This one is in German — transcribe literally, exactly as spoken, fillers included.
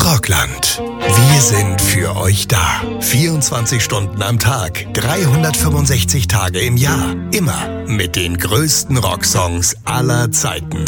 Rockland. Wir sind für euch da. vierundzwanzig Stunden am Tag, dreihundertfünfundsechzig Tage im Jahr. Immer mit den größten Rocksongs aller Zeiten.